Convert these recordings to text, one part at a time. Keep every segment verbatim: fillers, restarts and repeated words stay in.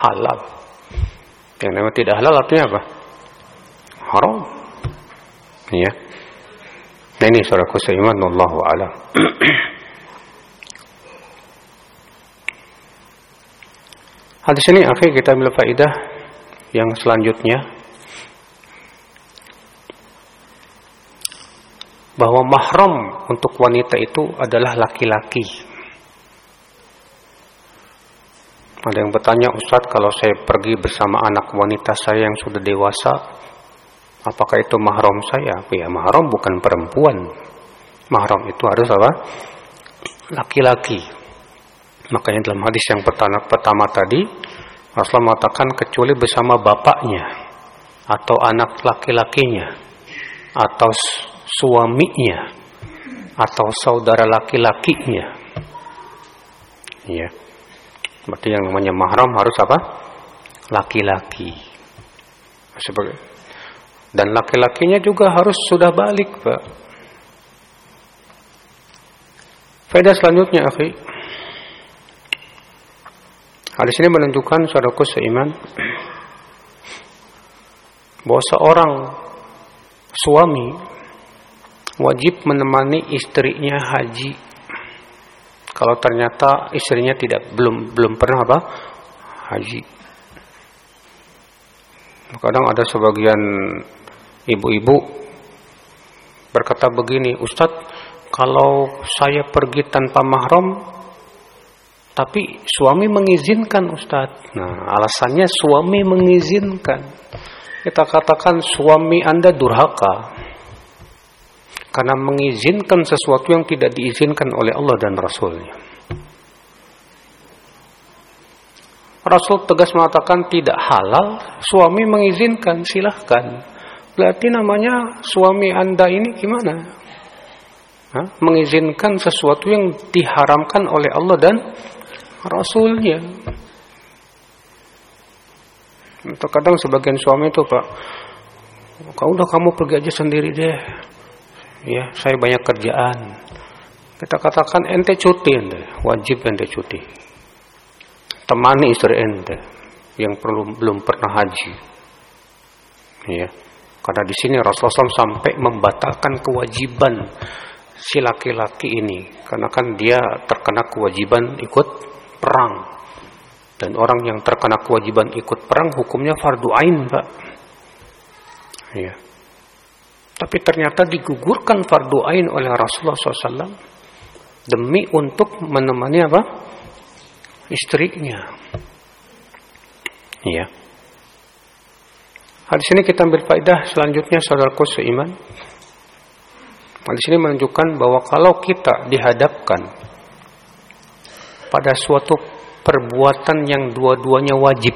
halal. Yang namanya tidak halal artinya apa? Haram. Ya. Nah ini saudaraku seiman, wallahu a'lam. Hadis ini akhir kita ambil faedah yang selanjutnya, bahwa mahram untuk wanita itu adalah laki-laki. Ada yang bertanya, Ustaz, kalau saya pergi bersama anak wanita saya yang sudah dewasa, apakah itu mahram saya? Ya, mahram bukan perempuan. Mahram itu harus apa? Laki-laki. Makanya dalam hadis yang pertama, pertama tadi, Rasulullah mengatakan kecuali bersama bapaknya, atau anak laki-lakinya, atau suaminya, atau saudara laki-lakinya. Ya. Berarti yang namanya mahram harus apa? Laki-laki. Sebagai dan laki-lakinya juga harus sudah balik, Pak. Faedah selanjutnya, akhi. Hadis ini menunjukkan, saudaraku seiman, bahwa seorang suami wajib menemani istrinya haji kalau ternyata istrinya tidak belum belum pernah apa? Haji. Kadang ada sebagian ibu-ibu berkata begini, Ustadz, kalau saya pergi tanpa mahram, tapi suami mengizinkan, Ustadz. Nah, alasannya suami mengizinkan. Kita katakan suami Anda durhaka karena mengizinkan sesuatu yang tidak diizinkan oleh Allah dan Rasulnya. Rasul tegas mengatakan tidak halal, suami mengizinkan, silahkan. Berarti namanya suami Anda ini gimana? Hah? Mengizinkan sesuatu yang diharamkan oleh Allah dan Rasulnya. Terkadang sebagian suami itu, Pak, kau udah kamu pergi aja sendiri deh. Ya, saya banyak kerjaan. Kita katakan ente cuti, ente wajib ente cuti. Temani istri ente yang perlu belum pernah haji. Ya, karena di sini Rasulullah shallallahu alaihi wasallam sampai membatalkan kewajiban si laki-laki ini, karena kan dia terkena kewajiban ikut perang. Dan orang yang terkena kewajiban ikut perang hukumnya fardu ain, Pak. Ya. Tapi ternyata digugurkan fardu ain oleh Rasulullah shallallahu alaihi wasallam demi untuk menemani apa? Istrinya. Ya. Hadis ini kita ambil faedah selanjutnya, saudaraku seiman. Hadis ini menunjukkan bahwa kalau kita dihadapkan pada suatu perbuatan yang dua-duanya wajib,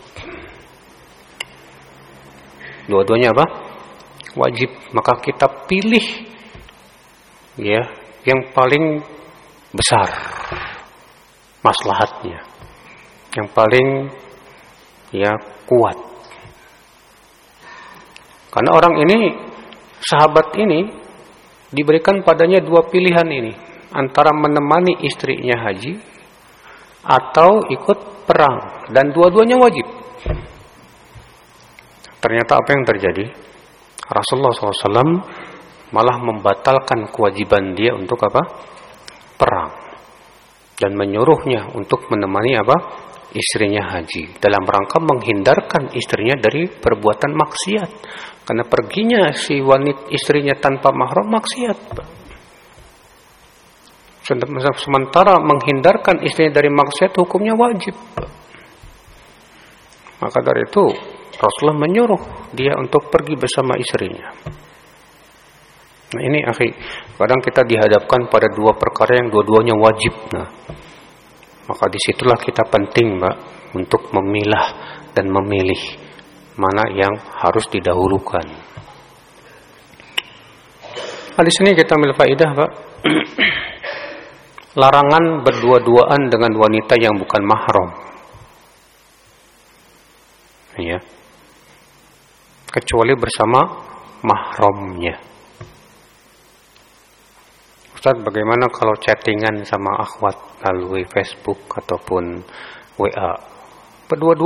dua-duanya apa? Wajib, maka kita pilih ya yang paling besar maslahatnya, yang paling ya kuat. Karena orang ini, sahabat ini diberikan padanya dua pilihan ini, antara menemani istrinya haji atau ikut perang, dan dua-duanya wajib. Ternyata apa yang terjadi? Rasulullah shallallahu alaihi wasallam malah membatalkan kewajiban dia untuk apa? Perang, dan menyuruhnya untuk menemani apa? Istrinya haji, dalam rangka menghindarkan istrinya dari perbuatan maksiat. Karena perginya si wanita istrinya tanpa mahram maksiat. Sementara menghindarkan istrinya dari maksiat hukumnya wajib. Maka dari itu Rasulullah menyuruh dia untuk pergi bersama istrinya. Nah ini akhi, kadang kita dihadapkan pada dua perkara yang dua-duanya wajib. Nah, maka disitulah kita penting, Mbak, untuk memilah dan memilih mana yang harus didahulukan. Hadis ini kita ambil faedah, Pak. Larangan berdua-duaan dengan wanita yang bukan mahram. Ya. Kecuali bersama mahramnya. Ustaz, bagaimana kalau chattingan sama akhwat melalui Facebook ataupun W A? Berdua-dua